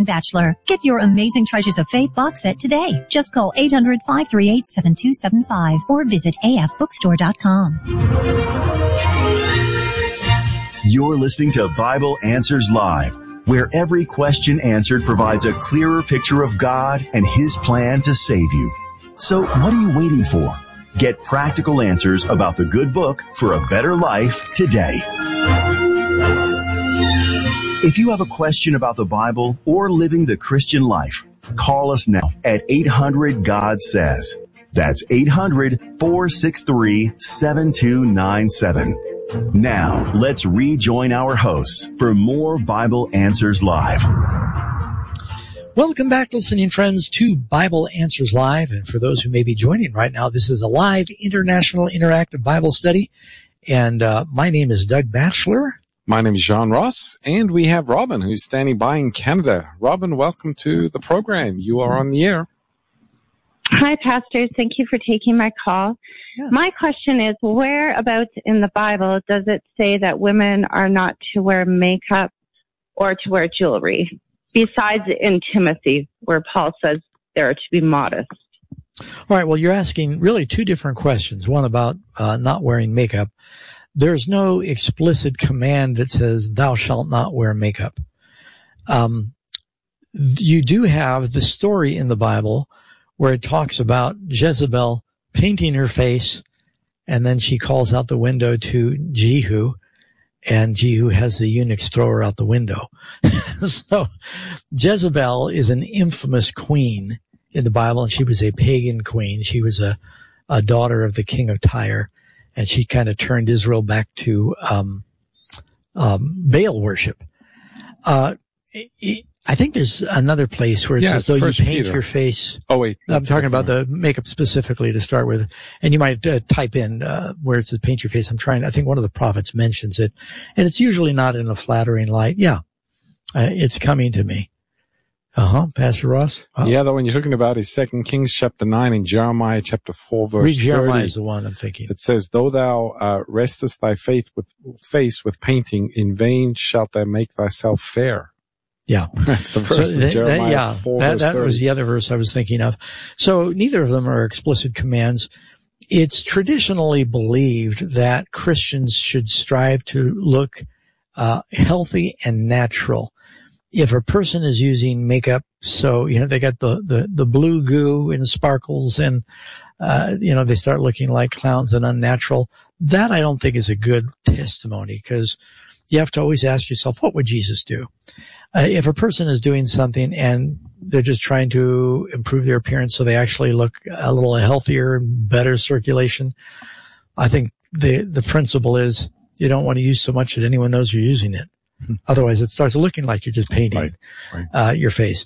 Bachelor. Get your Amazing Treasures of Faith box set today. Just call 800-538-7275 or visit afbookstore.com. You're listening to Bible Answers Live, where every question answered provides a clearer picture of God and His plan to save you. So what are you waiting for? Get practical answers about the good book for a better life today. If you have a question about the Bible or living the Christian life, call us now at 800-GOD-SAYS. That's 800-463-7297. Now, let's rejoin our hosts for more Bible Answers Live. Welcome back, listening friends, to Bible Answers Live. And for those who may be joining right now, this is a live international interactive Bible study. And my name is Doug Batchelor. My name is John Ross, and we have Robin, who's standing by in Canada. Robin, welcome to the program. You are on the air. Hi, pastors. Thank you for taking my call. Yeah. My question is, whereabouts in the Bible does it say that women are not to wear makeup or to wear jewelry, besides in Timothy, where Paul says they're to be modest? All right, well, you're asking really two different questions. One about not wearing makeup. There's no explicit command that says, thou shalt not wear makeup. You do have the story in the Bible where it talks about Jezebel painting her face, and then she calls out the window to Jehu, and Jehu has the eunuchs throw her out the window. So Jezebel is an infamous queen in the Bible, and she was a pagan queen. She was a daughter of the king of Tyre. And she kind of turned Israel back to Baal worship. I think there's another place where it says, "So you paint your face." Oh wait, I'm talking about the makeup specifically to start with, and you might type in where it says "paint your face." I think one of the prophets mentions it, and it's usually not in a flattering light. Yeah, it's coming to me. Pastor Ross? Yeah, the one you're talking about is 2 Kings chapter 9 and Jeremiah chapter 4 verse 30. Jeremiah is the one I'm thinking. It says, though thou restest thy face with painting, in vain shalt thou make thyself fair. Yeah. That's the verse in Jeremiah 4 verse 30. That was the other verse I was thinking of. So neither of them are explicit commands. It's traditionally believed that Christians should strive to look healthy and natural. If a person is using makeup, so, they got the blue goo and sparkles and, they start looking like clowns and unnatural, that I don't think is a good testimony, because you have to always ask yourself, what would Jesus do? If a person is doing something and they're just trying to improve their appearance so they actually look a little healthier, better circulation, I think the principle is you don't want to use so much that anyone knows you're using it. Otherwise, it starts looking like you're just painting your face.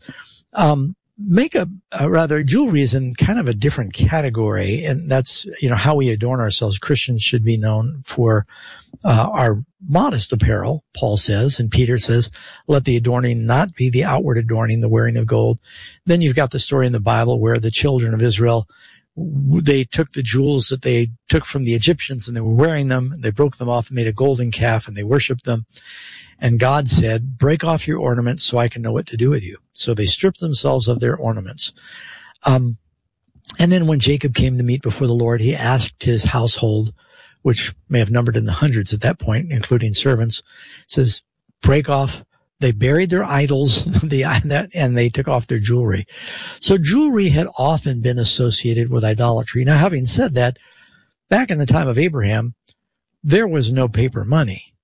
Makeup, jewelry is in kind of a different category, and that's, how we adorn ourselves. Christians should be known for our modest apparel, Paul says, and Peter says, let the adorning not be the outward adorning, the wearing of gold. Then you've got the story in the Bible where the children of Israel, they took the jewels that they took from the Egyptians and they were wearing them. They broke them off and made a golden calf and they worshiped them. And God said, break off your ornaments so I can know what to do with you. So they stripped themselves of their ornaments. And then when Jacob came to meet before the Lord, he asked his household, which may have numbered in the hundreds at that point, including servants, says, break off. They buried their idols, and they took off their jewelry. So jewelry had often been associated with idolatry. Now, having said that, back in the time of Abraham, there was no paper money.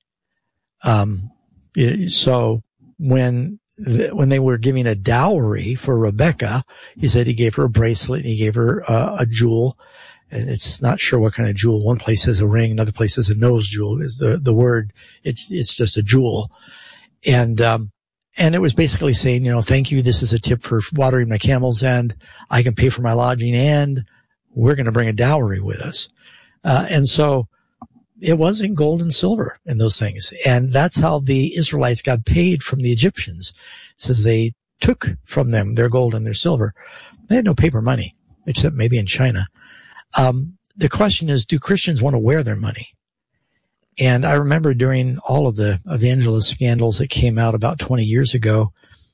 So when they were giving a dowry for Rebecca, he said he gave her a bracelet and he gave her a jewel. And it's not sure what kind of jewel. One place says a ring, another place says a nose jewel is the word. It's just a jewel. And it was basically saying, thank you. This is a tip for watering my camels, and I can pay for my lodging, and we're going to bring a dowry with us. And so it wasn't gold and silver in those things. And that's how the Israelites got paid from the Egyptians. It says they took from them their gold and their silver. They had no paper money, except maybe in China. The question is, do Christians want to wear their money? And I remember during all of the evangelist scandals that came out about 20 years ago,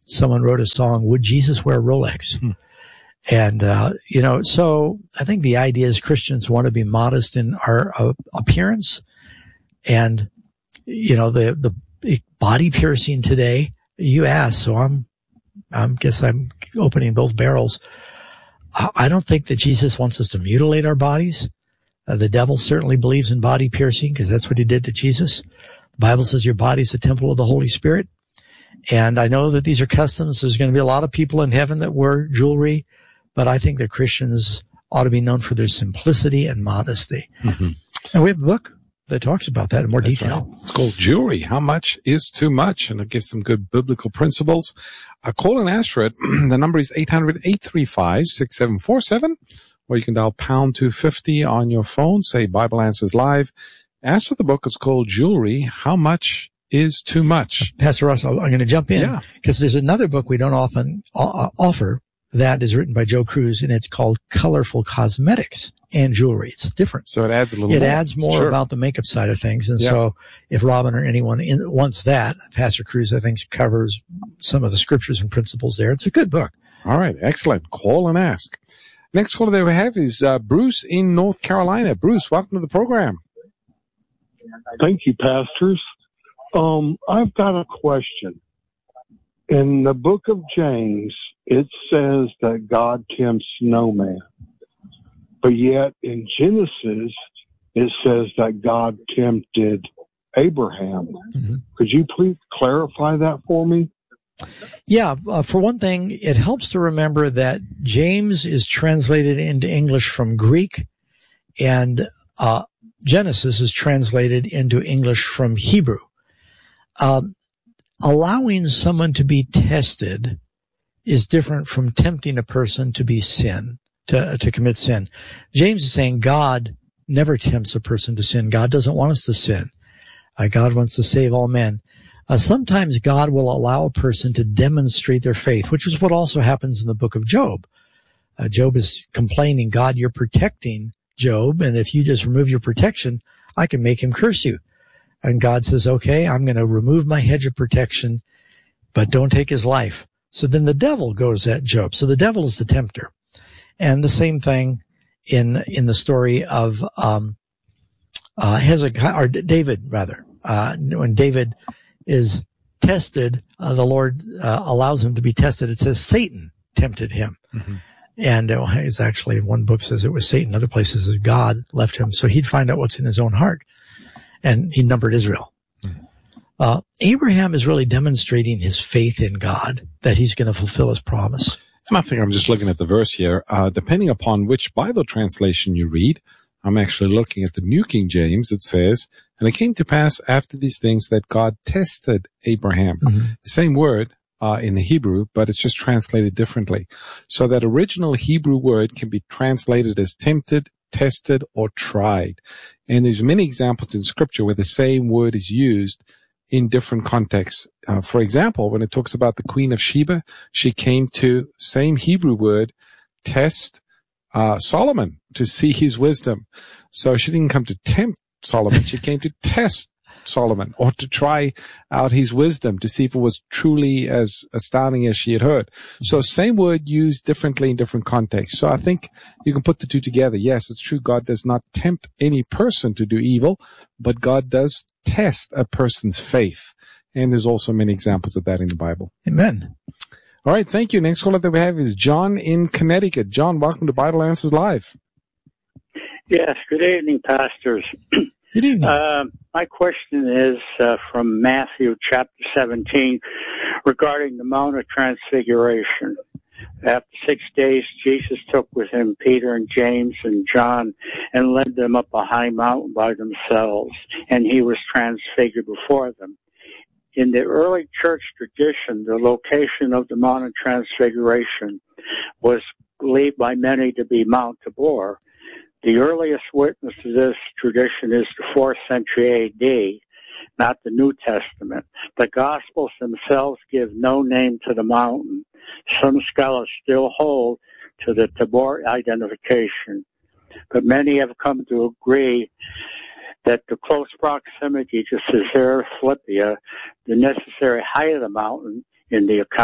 someone wrote a song, "Would Jesus Wear a Rolex?" And, so I think the idea is Christians want to be modest in our appearance. And, the body piercing today, you asked, so I'm opening both barrels. I don't think that Jesus wants us to mutilate our bodies. The devil certainly believes in body piercing because that's what he did to Jesus. The Bible says your body is the temple of the Holy Spirit. And I know that these are customs. There's going to be a lot of people in heaven that wear jewelry, but I think that Christians ought to be known for their simplicity and modesty. Mm-hmm. And we have a book that talks about that in more detail. Right. It's called Jewelry. How Much is Too Much? And it gives some good biblical principles. Call and ask for it. The number is 800-835-6747. Or you can dial pound 250 on your phone. Say Bible Answers Live. Ask for the book. It's called Jewelry. How Much is Too Much? Pastor Ross, I'm going to jump in because there's another book we don't often offer that is written by Joe Cruz, and it's called Colorful Cosmetics and Jewelry. It's different. So it adds a little more. It adds more about the makeup side of things. And so if Robin or anyone wants that, Pastor Cruz, I think, covers some of the scriptures and principles there. It's a good book. All right. Excellent. Call and ask. Next caller that we have is Bruce in North Carolina. Bruce, welcome to the program. Thank you, pastors. I've got a question. In the book of James, it says that God tempts no man. But yet in Genesis, it says that God tempted Abraham. Mm-hmm. Could you please clarify that for me? Yeah, for one thing, it helps to remember that James is translated into English from Greek, and Genesis is translated into English from Hebrew. Allowing someone to be tested is different from tempting a person to be to commit sin. James is saying God never tempts a person to sin. God doesn't want us to sin. God wants to save all men. Sometimes God will allow a person to demonstrate their faith, which is what also happens in the book of Job. Job is complaining, God, you're protecting Job, and if you just remove your protection, I can make him curse you. And God says, okay, I'm going to remove my hedge of protection, but don't take his life. So then the devil goes at Job. So the devil is the tempter. And the same thing in the story of Hezekiah, or David, rather. When David is tested, the Lord allows him to be tested. It says Satan tempted him. Mm-hmm. And it's actually, one book says it was Satan. Other places says God left him. So he'd find out what's in his own heart. And he numbered Israel. Mm-hmm. Abraham is really demonstrating his faith in God, that he's going to fulfill his promise. I think I'm just looking at the verse here. Depending upon which Bible translation you read, I'm actually looking at the New King James. It says, and it came to pass after these things that God tested Abraham. Mm-hmm. The same word in the Hebrew, but it's just translated differently. So that original Hebrew word can be translated as tempted, tested, or tried. And there's many examples in Scripture where the same word is used in different contexts. For example, when it talks about the Queen of Sheba, she came to, same Hebrew word, test Solomon to see his wisdom. So she didn't come to tempt Solomon. She came to test Solomon, or to try out his wisdom to see if it was truly as astounding as she had heard. So same word used differently in different contexts. So I think you can put the two together. Yes, it's true. God does not tempt any person to do evil, but God does test a person's faith. And there's also many examples of that in the Bible. Amen. All right. Thank you. Next caller that we have is John in Connecticut. John, welcome to Bible Answers Live. Yes. Good evening, pastors. Good evening. My question is from Matthew chapter 17 regarding the Mount of Transfiguration. After 6 days, Jesus took with him Peter and James and John and led them up a high mountain by themselves, and he was transfigured before them. In the early church tradition, the location of the Mount of Transfiguration was believed by many to be Mount Tabor. The earliest witness to this tradition is the 4th century A.D., not the New Testament. The Gospels themselves give no name to the mountain. Some scholars still hold to the Tabor identification, but many have come to agree that the close proximity to Caesarea Philippi, the necessary height of the mountain in the account,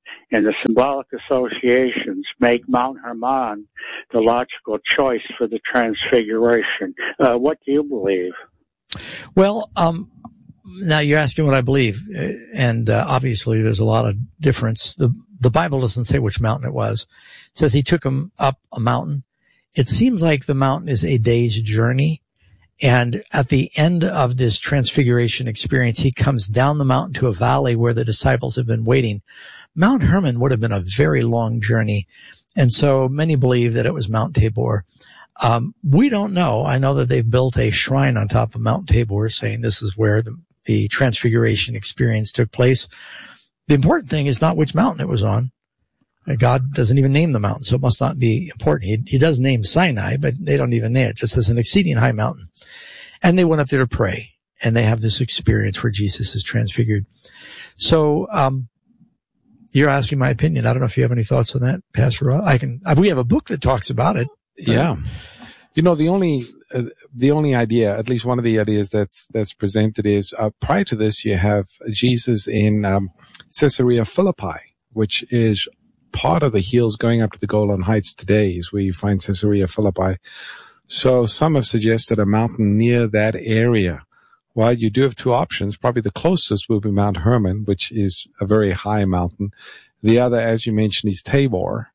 and the symbolic associations make Mount Hermon the logical choice for the Transfiguration. What do you believe? Well, now you're asking what I believe, and obviously there's a lot of difference. The Bible doesn't say which mountain it was. It says he took him up a mountain. It seems like the mountain is a day's journey, and at the end of this Transfiguration experience, he comes down the mountain to a valley where the disciples have been waiting. Mount Hermon would have been a very long journey, and so many believe that it was Mount Tabor. We don't know. I know that they've built a shrine on top of Mount Tabor saying this is where the Transfiguration experience took place. The important thing is not which mountain it was on. God doesn't even name the mountain, so it must not be important. He does name Sinai, but they don't even name it. It just says an exceeding high mountain. And they went up there to pray, and they have this experience where Jesus is transfigured. So, you're asking my opinion. I don't know if you have any thoughts on that, Pastor Rob. We have a book that talks about it. Yeah. You know, the only idea, at least one of the ideas that's presented is, prior to this, you have Jesus in, Caesarea Philippi, which is part of the hills going up to the Golan Heights today is where you find Caesarea Philippi. So some have suggested a mountain near that area. Well, you do have two options. Probably the closest will be Mount Hermon, which is a very high mountain. The other, as you mentioned, is Tabor.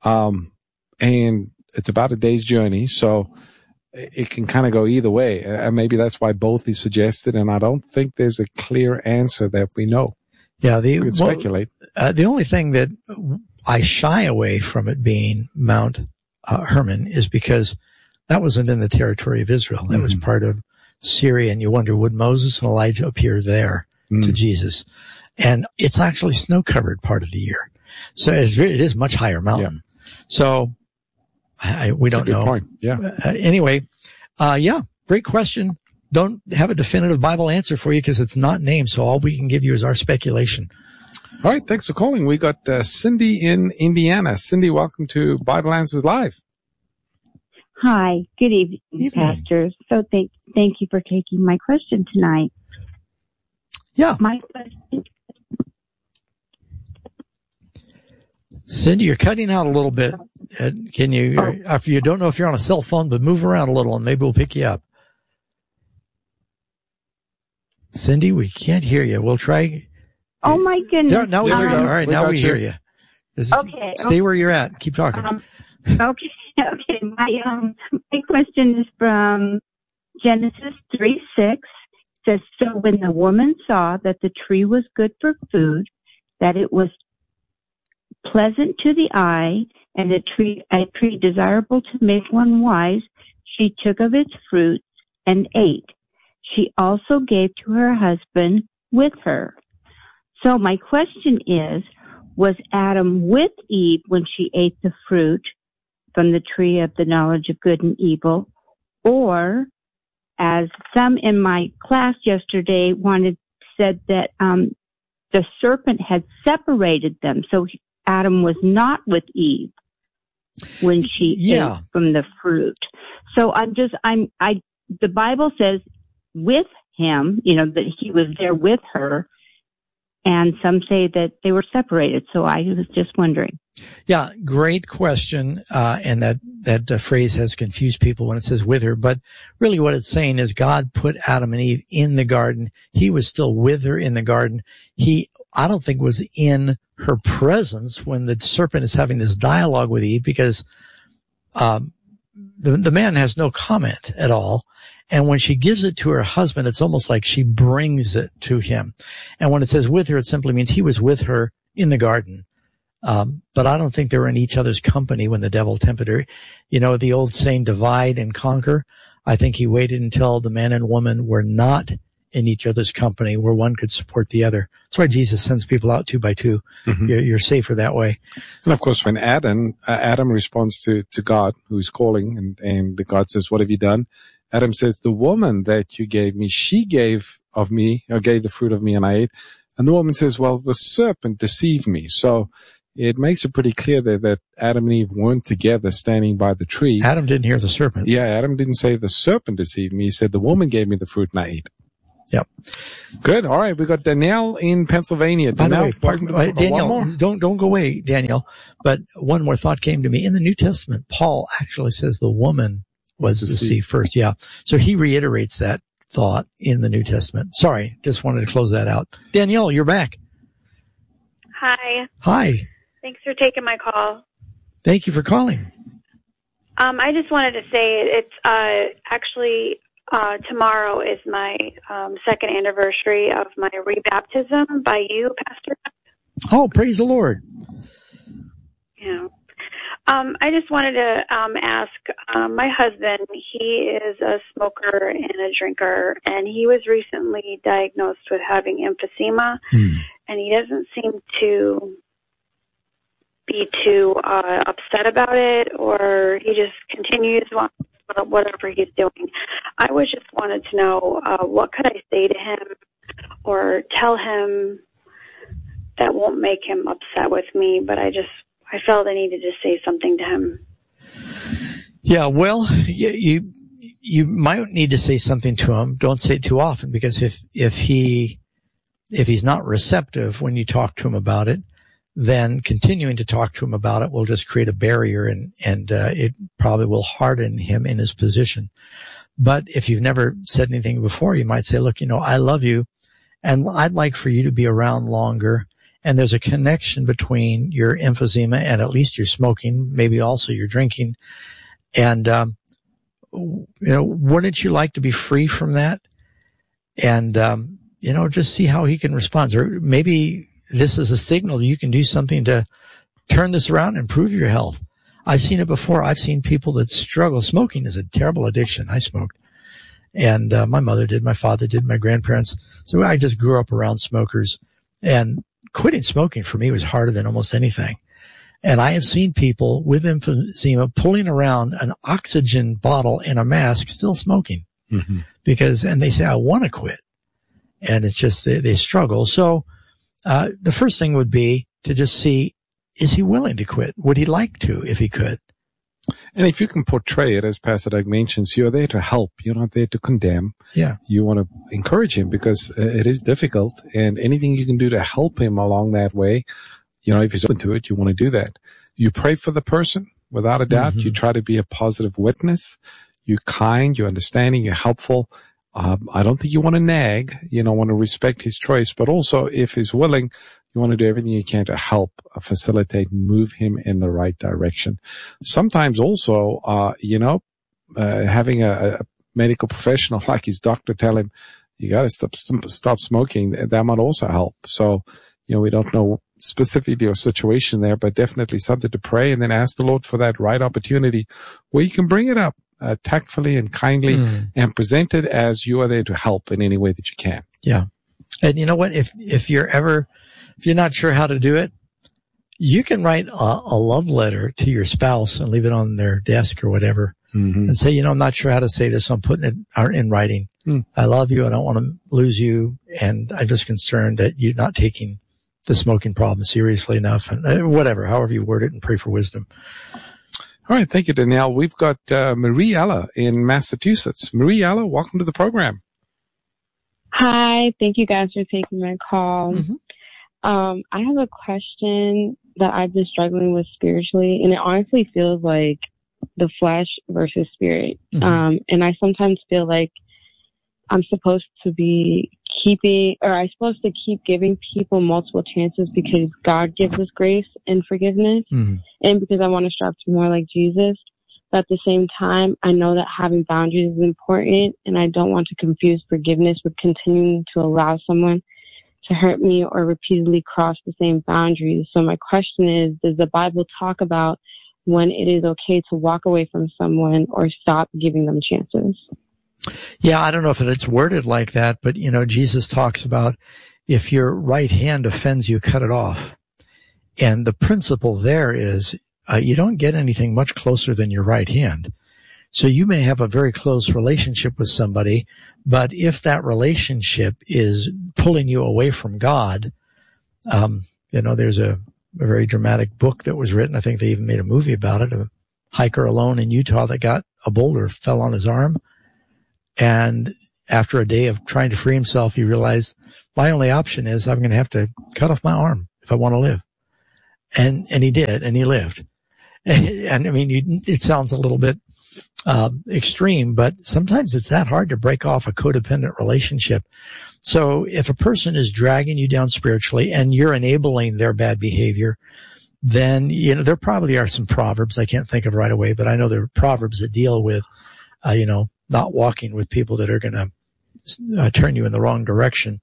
And it's about a day's journey, so it can kind of go either way. And maybe that's why both is suggested, and I don't think there's a clear answer that we know. Yeah, we could speculate. The only thing that I shy away from it being Mount Hermon is because that wasn't in the territory of Israel. That was part of Syria, and you wonder, would Moses and Elijah appear there to Jesus? And it's actually snow-covered part of the year. So it is much higher mountain. Yeah. So we don't know. Point. Yeah. Anyway, great question. Don't have a definitive Bible answer for you because it's not named, so all we can give you is our speculation. All right, thanks for calling. We got Cindy in Indiana. Cindy, welcome to Bible Answers Live. Hi, good evening, pastors. So thank you for taking my question tonight. Yeah. My question. Cindy, you're cutting out a little bit. Can you, if you don't know if you're on a cell phone, but move around a little and maybe we'll pick you up. Cindy, we can't hear you. We'll try. Oh my goodness. Now we hear you. All right, now we hear you. Okay. Stay where you're at. Keep talking. Okay. My question is from Genesis 3:6. It says, so when the woman saw that the tree was good for food, that it was pleasant to the eye, and a tree desirable to make one wise, she took of its fruits and ate. She also gave to her husband with her. So my question is, was Adam with Eve when she ate the fruit from the tree of the knowledge of good and evil? Or, as some in my class yesterday said that the serpent had separated them, so Adam was not with Eve when she ate from the fruit. So the Bible says with him, that he was there with her, and some say that they were separated. So I was just wondering. Yeah, great question. And that phrase has confused people when it says with her, but really what it's saying is God put Adam and Eve in the garden. He was still with her in the garden. I don't think was in her presence when the serpent is having this dialogue with Eve, because the man has no comment at all. And when she gives it to her husband, it's almost like she brings it to him. And when it says with her, it simply means he was with her in the garden. But I don't think they were in each other's company when the devil tempted her. The old saying, divide and conquer. I think he waited until the man and woman were not in each other's company where one could support the other. That's why Jesus sends people out 2 by 2. Mm-hmm. You're safer that way. And of course, when Adam responds to God, who's calling, and God says, what have you done? Adam says, the woman that you gave me, she gave of me, or gave the fruit of me, and I ate. And the woman says, well, the serpent deceived me. So it makes it pretty clear that Adam and Eve weren't together standing by the tree. Adam didn't hear the serpent. Yeah, Adam didn't say the serpent deceived me. He said the woman gave me the fruit and I ate. Yep. Good. All right. We got Danielle in Pennsylvania. By the way, Danielle, don't go away, Danielle. But one more thought came to me. In the New Testament, Paul actually says the woman was to see first. Yeah. So he reiterates that thought in the New Testament. Sorry. Just wanted to close that out. Danielle, you're back. Hi. Hi. Thanks for taking my call. Thank you for calling. I just wanted to say it's actually tomorrow is my second anniversary of my rebaptism by you, Pastor. Oh, praise the Lord. Yeah. I just wanted to ask my husband, he is a smoker and a drinker, and he was recently diagnosed with having emphysema, and he doesn't seem to be too upset about it, or he just continues whatever he's doing. I was just wanted to know what could I say to him or tell him that won't make him upset with me, but I felt I needed to say something to him. Yeah, well, you might need to say something to him. Don't say it too often, because if he's not receptive when you talk to him about it, then continuing to talk to him about it will just create a barrier, and it probably will harden him in his position. But if you've never said anything before, you might say, look, I love you, and I'd like for you to be around longer. And there's a connection between your emphysema and at least your smoking, maybe also your drinking. And, wouldn't you like to be free from that? And, just see how he can respond. Or maybe this is a signal that you can do something to turn this around and improve your health. I've seen it before. I've seen people that struggle. Smoking is a terrible addiction. I smoked. And, my mother did, my father did, my grandparents. So I just grew up around smokers, and quitting smoking for me was harder than almost anything. And I have seen people with emphysema pulling around an oxygen bottle and a mask still smoking and they say, I want to quit. And it's just, they struggle. So, the first thing would be to just see, is he willing to quit? Would he like to, if he could? And if you can portray it, as Pastor Doug mentions, you're there to help. You're not there to condemn. Yeah. You want to encourage him, because it is difficult, and anything you can do to help him along that way, if he's open to it, you want to do that. You pray for the person, without a doubt. You try to be a positive witness. You're kind, you're understanding, you're helpful. I don't think you want to nag. You don't want to respect his choice, but also if he's willing, you want to do everything you can to help facilitate, move him in the right direction. Sometimes also, having a medical professional like his doctor tell him, you got to stop smoking, that might also help. So, we don't know specifically your situation there, but definitely something to pray and then ask the Lord for that right opportunity where you can bring it up tactfully and kindly and present it as you are there to help in any way that you can. Yeah. And you know what? If you're not sure how to do it, you can write a love letter to your spouse and leave it on their desk or whatever and say, I'm not sure how to say this, so I'm putting it in writing. I love you. I don't want to lose you. And I'm just concerned that you're not taking the smoking problem seriously enough, and however you word it, and pray for wisdom. All right. Thank you, Danielle. We've got Mariella in Massachusetts. Mariella, welcome to the program. Hi. Thank you guys for taking my call. I have a question that I've been struggling with spiritually, and it honestly feels like the flesh versus spirit. And I sometimes feel like I'm supposed to keep giving people multiple chances because God gives us grace and forgiveness, and because I want to strive to be more like Jesus. But at the same time, I know that having boundaries is important, and I don't want to confuse forgiveness with continuing to allow someone to hurt me or repeatedly cross the same boundaries. So my question is, does the Bible talk about when it is okay to walk away from someone or stop giving them chances? Yeah, I don't know if it's worded like that, but Jesus talks about if your right hand offends you, cut it off. And the principle there is you don't get anything much closer than your right hand. So you may have a very close relationship with somebody, but if that relationship is pulling you away from God, there's a very dramatic book that was written. I think they even made a movie about it. A hiker alone in Utah that got a boulder fell on his arm. And after a day of trying to free himself, he realized my only option is I'm going to have to cut off my arm if I want to live. And he did, and he lived. And I mean, it sounds a little bit extreme, but sometimes it's that hard to break off a codependent relationship. So if a person is dragging you down spiritually and you're enabling their bad behavior, then, there probably are some proverbs I can't think of right away, but I know there are proverbs that deal with, not walking with people that are going to turn you in the wrong direction.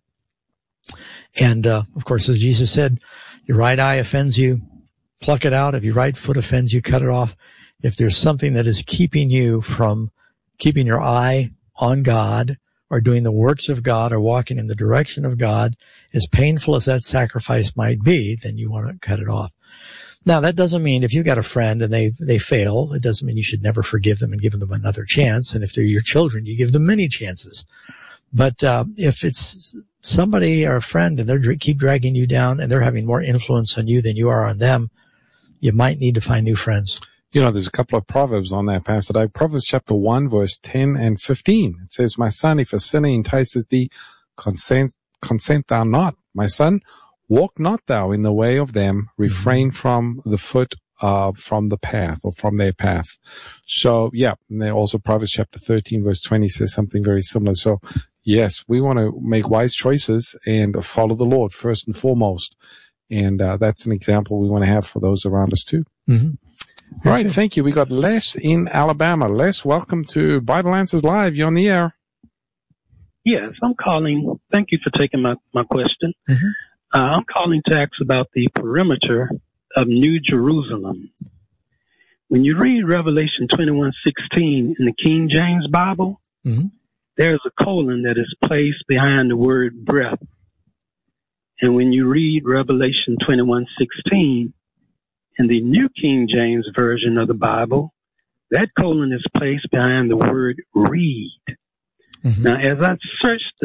And, of course, as Jesus said, your right eye offends you, pluck it out. If your right foot offends you, cut it off. If there's something that is keeping you from keeping your eye on God or doing the works of God or walking in the direction of God, as painful as that sacrifice might be, then you want to cut it off. Now, that doesn't mean if you've got a friend and they fail, it doesn't mean you should never forgive them and give them another chance. And if they're your children, you give them many chances. But if it's somebody or a friend and they keep dragging you down and they're having more influence on you than you are on them, you might need to find new friends. There's a couple of Proverbs on that, Pastor Doug. Proverbs chapter 1, verse 10 and 15. It says, my son, if a sinner entices thee, consent thou not. My son, walk not thou in the way of them, refrain from the foot from the path or from their path. So, and then also Proverbs chapter 13, verse 20 says something very similar. So, yes, we want to make wise choices and follow the Lord first and foremost. And that's an example we want to have for those around us too. Mm-hmm. All right, thank you. We got Les in Alabama. Les, welcome to Bible Answers Live. You're on the air. Yes, I'm calling. Thank you for taking my question. Mm-hmm. I'm calling to ask about the perimeter of New Jerusalem. When you read Revelation 21:16 in the King James Bible, mm-hmm. there's a colon that is placed behind the word breath. And when you read Revelation 21:16 in the New King James Version of the Bible, that colon is placed behind the word reed. Mm-hmm. Now, as I searched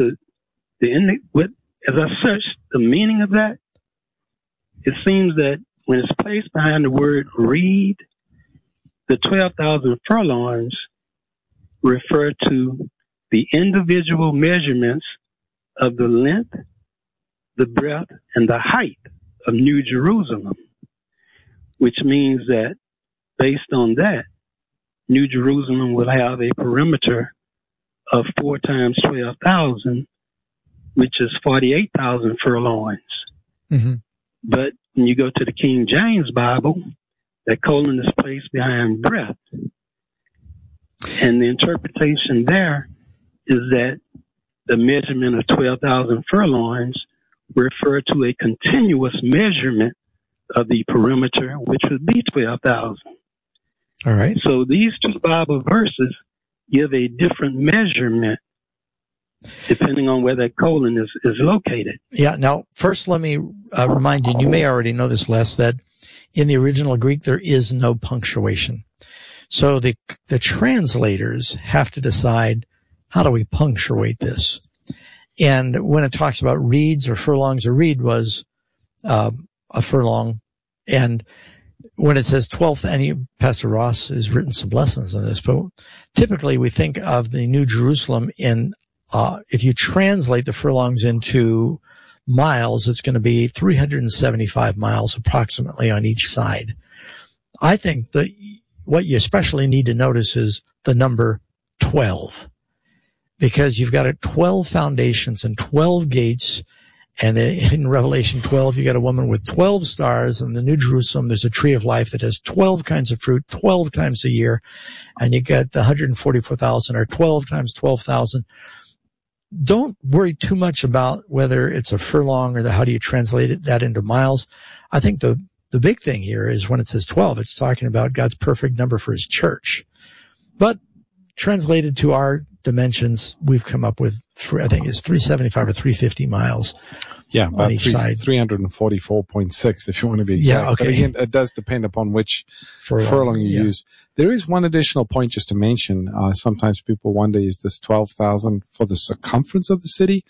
the meaning of that, it seems that when it's placed behind the word reed, the 12,000 furlongs refer to the individual measurements of the length, the breadth, and the height of New Jerusalem, which means that based on that, New Jerusalem will have a perimeter of 4 times 12,000, which is 48,000 furlongs. Mm-hmm. But when you go to the King James Bible, that colon is placed behind breadth. And the interpretation there is that the measurement of 12,000 furlongs refer to a continuous measurement of the perimeter, which would be 12,000. All right. So these two Bible verses give a different measurement depending on where that colon is located. Yeah. Now, first, let me remind you, and you may already know this, Les, that in the original Greek, there is no punctuation. So the translators have to decide, how do we punctuate this? And when it talks about reeds or furlongs, a reed was a furlong. And when it says 12th, and Pastor Ross has written some lessons on this, but typically we think of the New Jerusalem in, if you translate the furlongs into miles, it's going to be 375 miles approximately on each side. I think that what you especially need to notice is the number 12, because you've got 12 foundations and 12 gates. And in Revelation 12, you got a woman with 12 stars. In the New Jerusalem, there's a tree of life that has 12 kinds of fruit, 12 times a year. And you got the 144,000 or 12 times 12,000. Don't worry too much about whether it's a furlong or how do you translate that into miles. I think the big thing here is when it says 12, it's talking about God's perfect number for his church. But translated to our dimensions, we've come up with, I think it's 375 or 350 miles. Yeah, on each side. 344.6 if you want to be exact. Yeah, okay. But again, it does depend upon which furlong you use. There is one additional point just to mention. Sometimes people wonder, is this 12,000 for the circumference of the city?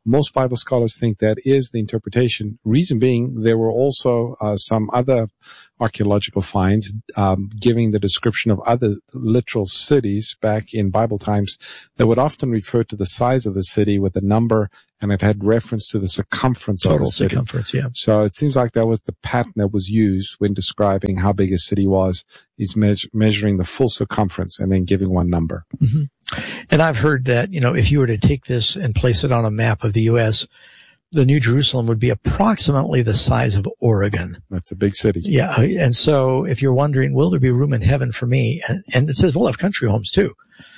Most Bible scholars think that is the interpretation. Reason being, there were also some other archaeological finds giving the description of other literal cities back in Bible times that would often refer to the size of the city with a number, and it had reference to the circumference of the city. Total circumference, yeah. So it seems like that was the pattern that was used when describing how big a city was, is measuring the full circumference and then giving one number. Mm-hmm. And I've heard that, if you were to take this and place it on a map of the U.S., the New Jerusalem would be approximately the size of Oregon. That's a big city. Yeah. And so if you're wondering, will there be room in heaven for me? And it says we'll have country homes too.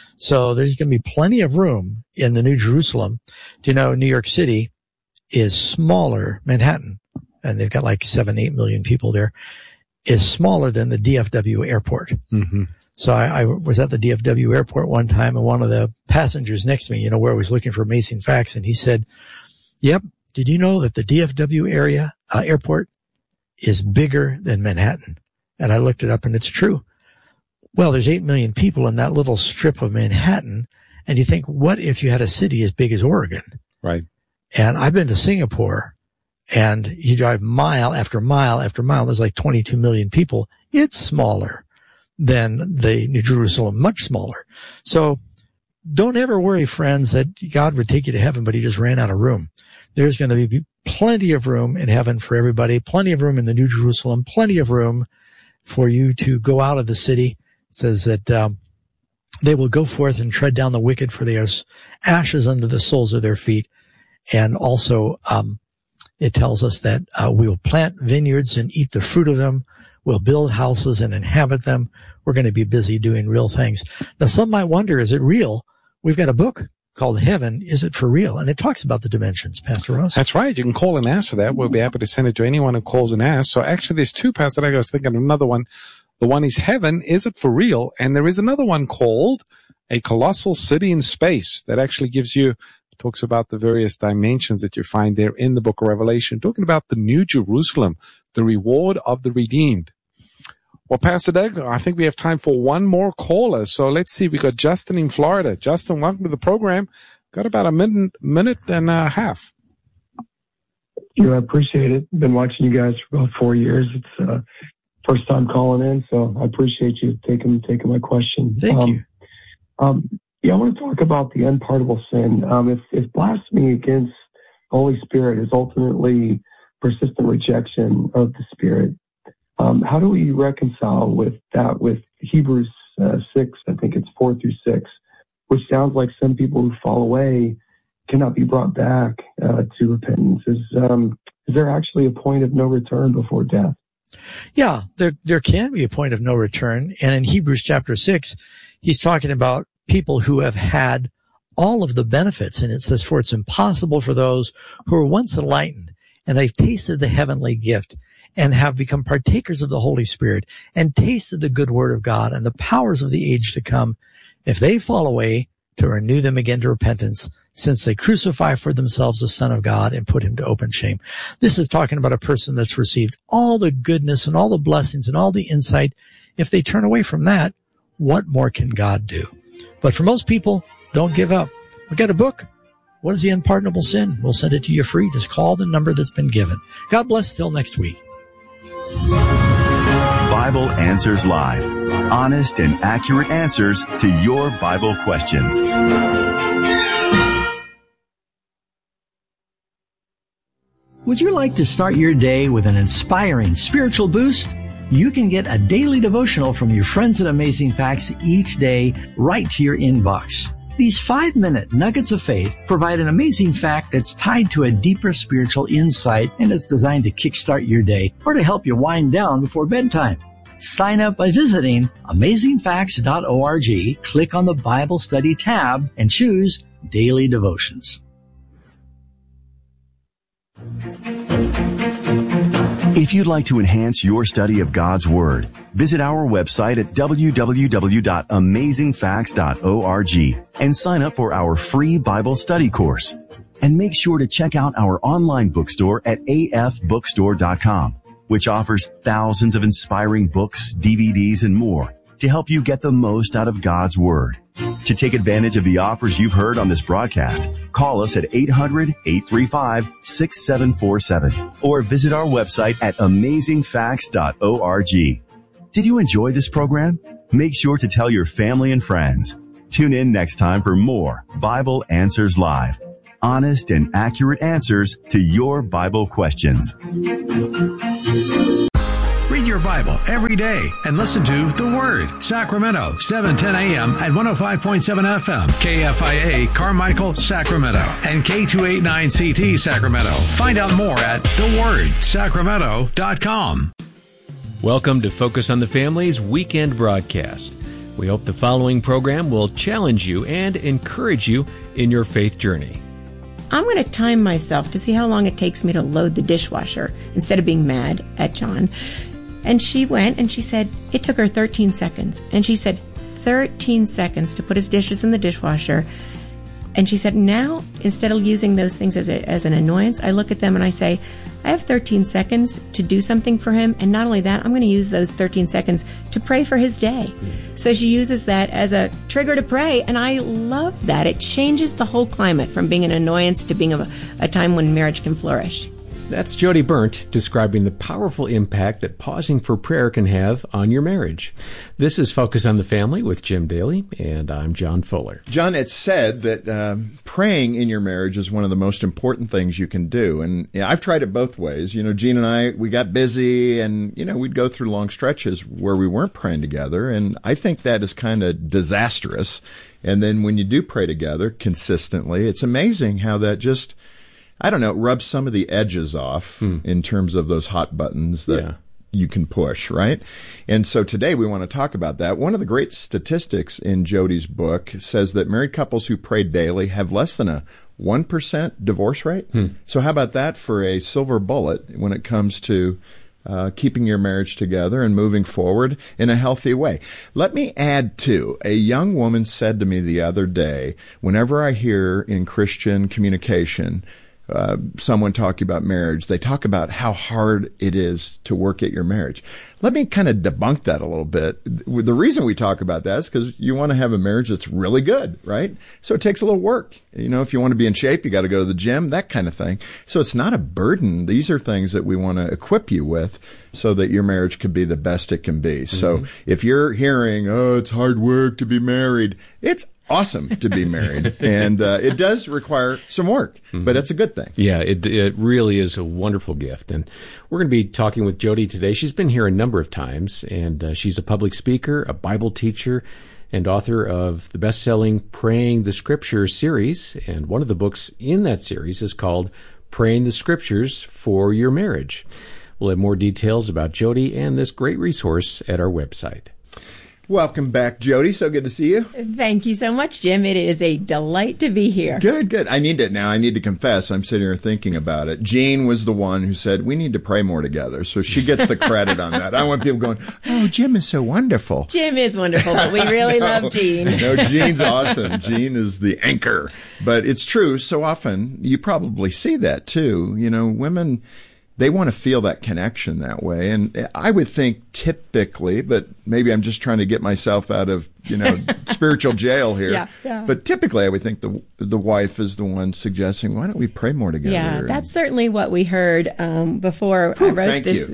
So there's going to be plenty of room in the New Jerusalem. Do you know New York City is smaller, Manhattan, and they've got like 7-8 million people there, is smaller than the DFW airport. Mm-hmm. So I was at the DFW airport one time, and one of the passengers next to me, where I was looking for amazing facts, and he said, yep, did you know that the DFW airport is bigger than Manhattan? And I looked it up, and it's true. Well, there's 8 million people in that little strip of Manhattan, and you think, what if you had a city as big as Oregon? Right. And I've been to Singapore, and you drive mile after mile after mile. There's like 22 million people. It's smaller than the New Jerusalem, much smaller. So don't ever worry, friends, that God would take you to heaven, but he just ran out of room. There's going to be plenty of room in heaven for everybody, plenty of room in the New Jerusalem, plenty of room for you to go out of the city. It says that they will go forth and tread down the wicked, for they are ashes under the soles of their feet. And also it tells us that we will plant vineyards and eat the fruit of them. We'll build houses and inhabit them. We're going to be busy doing real things. Now, some might wonder, is it real? We've got a book called Heaven. Is it for real? And it talks about the dimensions, Pastor Ross. That's right. You can call and ask for that. We'll be happy to send it to anyone who calls and asks. So actually, there's two, Pastor. I was thinking of another one. The one is Heaven. Is it for real? And there is another one called A Colossal City in Space that actually talks about the various dimensions that you find there in the book of Revelation, talking about the New Jerusalem, the reward of the redeemed. Well, Pastor Doug, I think we have time for one more caller. So let's see. We got Justin in Florida. Justin, welcome to the program. Got about a minute and a half. I appreciate it. Been watching you guys for about 4 years. It's first time calling in, so I appreciate you taking my question. Thank you. I want to talk about the unpardonable sin. If blasphemy against the Holy Spirit is ultimately persistent rejection of the Spirit, how do we reconcile with that with Hebrews 6, I think it's 4-6, which sounds like some people who fall away cannot be brought back to repentance? Is there actually a point of no return before death? Yeah, there can be a point of no return. And in Hebrews chapter 6, he's talking about people who have had all of the benefits. And it says, for it's impossible for those who were once enlightened and they've tasted the heavenly gift and have become partakers of the Holy Spirit and tasted the good word of God and the powers of the age to come, if they fall away, to renew them again to repentance, since they crucify for themselves the Son of God and put him to open shame. This is talking about a person that's received all the goodness and all the blessings and all the insight. If they turn away from that, what more can God do? But for most people, don't give up. We got a book. What is the unpardonable sin? We'll send it to you free. Just call the number that's been given. God bless. Till next week. Bible Answers Live. Honest and accurate answers to your Bible questions. Would you like to start your day with an inspiring spiritual boost? You can get a daily devotional from your friends at Amazing Facts each day right to your inbox. These 5-minute nuggets of faith provide an amazing fact that's tied to a deeper spiritual insight, and it's designed to kickstart your day or to help you wind down before bedtime. Sign up by visiting amazingfacts.org, click on the Bible Study tab, and choose Daily Devotions. If you'd like to enhance your study of God's Word, visit our website at www.amazingfacts.org and sign up for our free Bible study course. And make sure to check out our online bookstore at afbookstore.com, which offers thousands of inspiring books, DVDs, and more to help you get the most out of God's Word. To take advantage of the offers you've heard on this broadcast, call us at 800-835-6747 or visit our website at amazingfacts.org. Did you enjoy this program? Make sure to tell your family and friends. Tune in next time for more Bible Answers Live. Honest and accurate answers to your Bible questions. Read your Bible every day and listen to The Word, Sacramento, 7:10 a.m. at 105.7 FM, KFIA, Carmichael, Sacramento, and K289CT, Sacramento. Find out more at thewordsacramento.com. Welcome to Focus on the Family's weekend broadcast. We hope the following program will challenge you and encourage you in your faith journey. I'm going to time myself to see how long it takes me to load the dishwasher instead of being mad at John. And she went and she said it took her 13 seconds. And she said 13 seconds to put his dishes in the dishwasher. And she said, now, instead of using those things as an annoyance, I look at them and I say, I have 13 seconds to do something for him. And not only that, I'm going to use those 13 seconds to pray for his day. So she uses that as a trigger to pray. And I love that. It changes the whole climate from being an annoyance to being a time when marriage can flourish. That's Jody Berndt describing the powerful impact that pausing for prayer can have on your marriage. This is Focus on the Family with Jim Daly, and I'm John Fuller. John, it's said that praying in your marriage is one of the most important things you can do. And I've tried it both ways. You know, Gene and I, we got busy and, we'd go through long stretches where we weren't praying together. And I think that is kind of disastrous. And then when you do pray together consistently, it's amazing how that just, rubs some of the edges off in terms of those hot buttons that you can push, right? And so today we want to talk about that. One of the great statistics in Jody's book says that married couples who pray daily have less than a 1% divorce rate. So how about that for a silver bullet when it comes to keeping your marriage together and moving forward in a healthy way? Let me add, too, a young woman said to me the other day, whenever I hear in Christian communication someone talking about marriage, they talk about how hard it is to work at your marriage. Let me kind of debunk that a little bit. The reason we talk about that is because you want to have a marriage that's really good, right? So it takes a little work. If you want to be in shape, you got to go to the gym, that kind of thing. So it's not a burden. These are things that we want to equip you with so that your marriage could be the best it can be. So if you're hearing, it's hard work to be married, it's awesome to be married. And it does require some work, but it's a good thing. Yeah, it really is a wonderful gift. And we're going to be talking with Jody today. She's been here a number of times, and she's a public speaker, a Bible teacher, and author of the best-selling Praying the Scriptures series. And one of the books in that series is called Praying the Scriptures for Your Marriage. We'll have more details about Jody and this great resource at our website. Welcome back, Jody. So good to see you. Thank you so much, Jim. It is a delight to be here. Good. I need to confess, I'm sitting here thinking about it. Jean was the one who said, we need to pray more together. So she gets the credit on that. I want people going, oh, Jim is so wonderful. Jim is wonderful, but we really love Jean. No, Jean's awesome. Jean is the anchor. But it's true. So often, you probably see that too. Women, they want to feel that connection that way. And I would think typically, but maybe I'm just trying to get myself out of, spiritual jail here. Yeah. But typically I would think the wife is the one suggesting, why don't we pray more together? Yeah, that's certainly what we heard before I wrote this.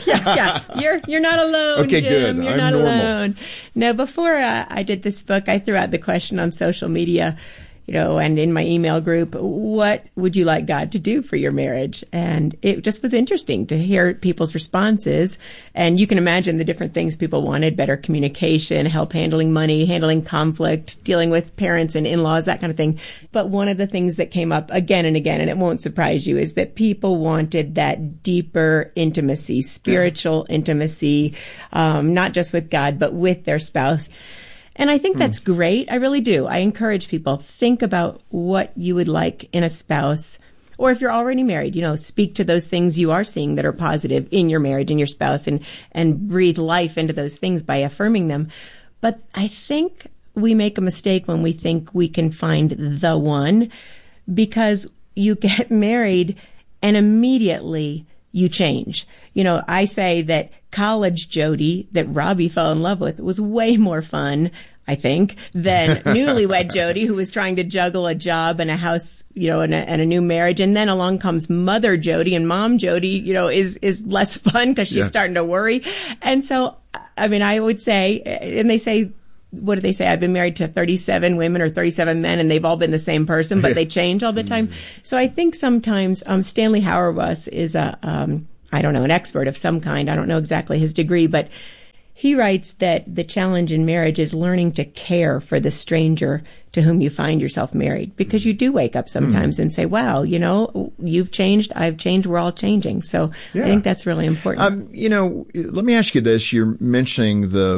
You're not alone, okay, Jim. Good. You're not alone. No, before I did this book, I threw out the question on social media, and in my email group, what would you like God to do for your marriage? And it just was interesting to hear people's responses. And you can imagine the different things people wanted: better communication, help handling money, handling conflict, dealing with parents and in-laws, that kind of thing. But one of the things that came up again and again, and it won't surprise you, is that people wanted that deeper intimacy, spiritual intimacy, not just with God, but with their spouse. And I think that's great. I really do. I encourage people, think about what you would like in a spouse. Or if you're already married, speak to those things you are seeing that are positive in your marriage and your spouse, and breathe life into those things by affirming them. But I think we make a mistake when we think we can find the one, because you get married and immediately you change. You know, I say that college Jody that Robbie fell in love with was way more fun, I think, than newlywed Jody, who was trying to juggle a job and a house, you know, and a new marriage. And then along comes mother Jody, and mom Jody, you know, is less fun because she's starting to worry. And so, I mean, I would say, and they say, what do they say? I've been married to 37 women or 37 men, and they've all been the same person, but they change all the time. So I think sometimes Stanley Hauerwas is I don't know, an expert of some kind. I don't know exactly his degree, but he writes that the challenge in marriage is learning to care for the stranger to whom you find yourself married, because you do wake up sometimes and say, wow, you know, you've changed, I've changed, we're all changing. So I think that's really important. You know, let me ask you this. You're mentioning the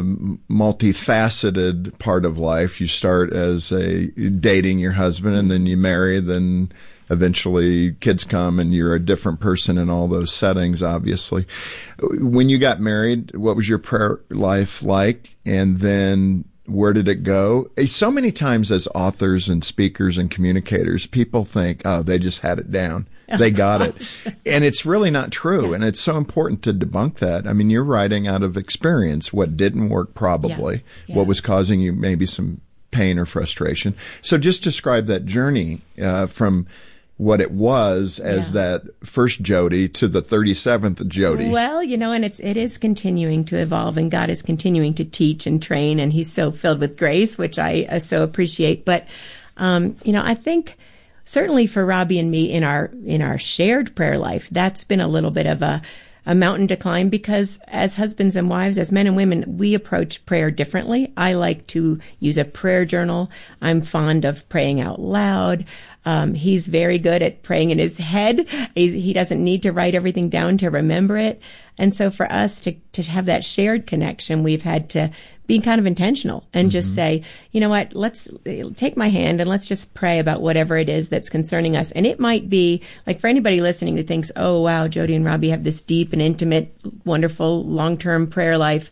multifaceted part of life. You start as dating your husband, and then you marry, then eventually kids come and you're a different person in all those settings, obviously. When you got married, what was your prayer life like? And then where did it go? So many times as authors and speakers and communicators, people think, oh, they just had it down. They got it. And it's really not true. And it's so important to debunk that. I mean, you're writing out of experience what didn't work probably, what was causing you maybe some pain or frustration. So just describe that journey from what it was as that first Jody to the 37th Jody. Well, you know, and it is continuing to evolve, and God is continuing to teach and train, and he's so filled with grace, which I so appreciate. But, you know, I think certainly for Robbie and me in our shared prayer life, that's been a little bit of a mountain to climb, because as husbands and wives, as men and women, we approach prayer differently. I like to use a prayer journal. I'm fond of praying out loud. He's very good at praying in his head. He doesn't need to write everything down to remember it. And so for us to have that shared connection, we've had to be kind of intentional and just say, you know what, let's take my hand and let's just pray about whatever it is that's concerning us. And it might be, like, for anybody listening who thinks, oh, wow, Jody and Robbie have this deep and intimate, wonderful, long-term prayer life.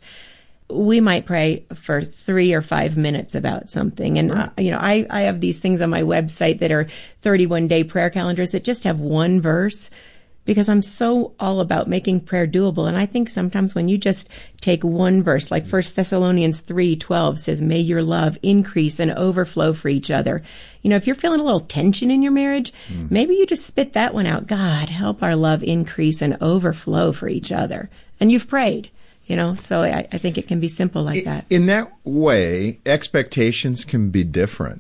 We might pray for 3 or 5 minutes about something. And, you know, I have these things on my website that are 31-day prayer calendars that just have one verse, because I'm so all about making prayer doable. And I think sometimes when you just take one verse, like 1 Thessalonians 3:12 says, may your love increase and overflow for each other. You know, if you're feeling a little tension in your marriage, maybe you just spit that one out. God, help our love increase and overflow for each other. And you've prayed. You know, so I think it can be simple like that. In that way, expectations can be different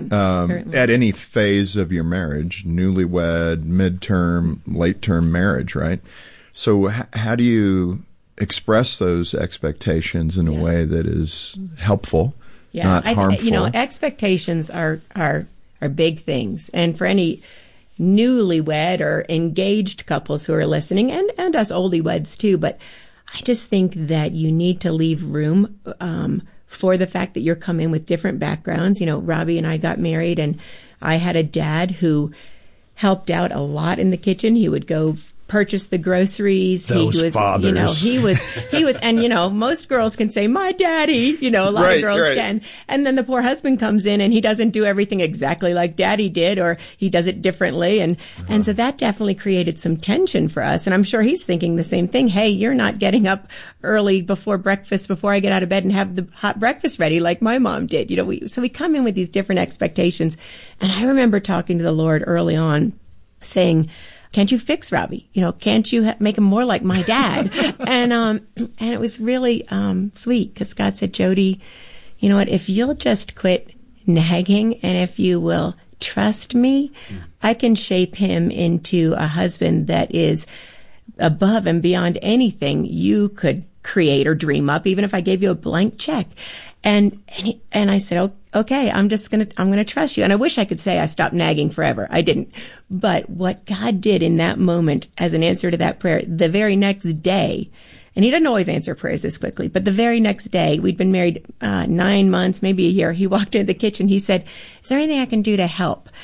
at any phase of your marriage, newlywed, midterm, late-term marriage, right? So how do you express those expectations in a way that is helpful, not harmful? You know, expectations are big things. And for any newlywed or engaged couples who are listening, and us oldie-weds too, but I just think that you need to leave room for the fact that you're coming with different backgrounds. You know, Robbie and I got married, and I had a dad who helped out a lot in the kitchen. He would go purchase the groceries. Those fathers. You know, he was, and you know, most girls can say, my daddy, you know, a lot of girls can. And then the poor husband comes in and he doesn't do everything exactly like daddy did, or he does it differently. And so that definitely created some tension for us. And I'm sure he's thinking the same thing. Hey, you're not getting up early before breakfast, before I get out of bed and have the hot breakfast ready like my mom did. You know, so we come in with these different expectations. And I remember talking to the Lord early on saying, can't you fix Robbie? You know, can't you make him more like my dad? And it was really sweet, because God said, Jody, you know what? If you'll just quit nagging, and if you will trust me, I can shape him into a husband that is above and beyond anything you could create or dream up, even if I gave you a blank check. And I said, okay, I'm gonna trust you. And I wish I could say I stopped nagging forever. I didn't. But what God did in that moment as an answer to that prayer, the very next day, and he doesn't always answer prayers this quickly, but the very next day, we'd been married 9 months, maybe a year, he walked into the kitchen, he said, is there anything I can do to help?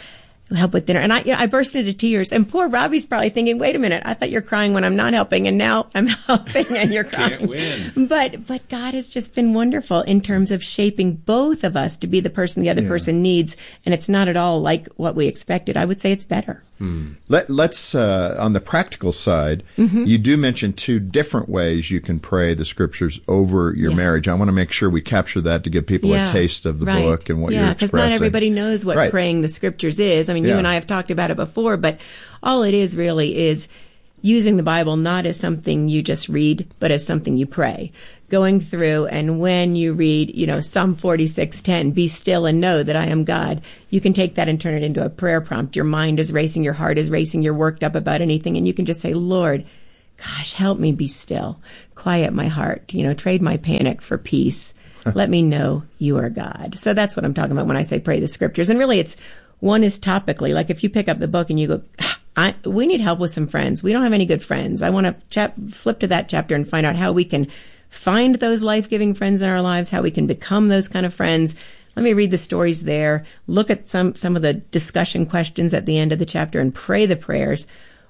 help with dinner. And I burst into tears, and poor Robbie's probably thinking, wait a minute, I thought you're crying when I'm not helping, and now I'm helping and you're crying. Can't win. But God has just been wonderful in terms of shaping both of us to be the person the other person needs. And it's not at all like what we expected. I would say it's better. Let's on the practical side, you do mention 2 different ways you can pray the scriptures over your marriage. I want to make sure we capture that to give people a taste of the book and what you're expressing. Because not everybody knows what praying the scriptures is. I mean, you and I have talked about it before, but all it is really is using the Bible not as something you just read, but as something you pray. Going through, and when you read, Psalm 46:10, be still and know that I am God, you can take that and turn it into a prayer prompt. Your mind is racing, your heart is racing, you're worked up about anything, and you can just say, Lord, gosh, help me be still. Quiet my heart, trade my panic for peace. Let me know you are God. So that's what I'm talking about when I say pray the scriptures. And really one is topically, like if you pick up the book and you go, we need help with some friends. We don't have any good friends. I want to flip to that chapter and find out how we can find those life-giving friends in our lives, how we can become those kind of friends. Let me read the stories there, look at some of the discussion questions at the end of the chapter and pray the prayers.